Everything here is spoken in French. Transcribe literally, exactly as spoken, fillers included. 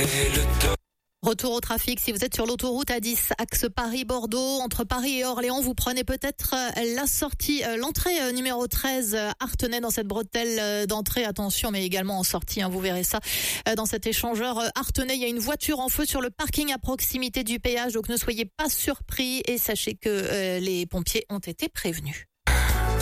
Retour au trafic, si vous êtes sur l'autoroute A dix, axe Paris-Bordeaux, entre Paris et Orléans, vous prenez peut-être la sortie, l'entrée numéro treize, Artenay dans cette bretelle d'entrée, attention, mais également en sortie, hein, vous verrez ça dans cet échangeur Artenay. Il y a une voiture en feu sur le parking à proximité du péage, donc ne soyez pas surpris et sachez que euh, les pompiers ont été prévenus.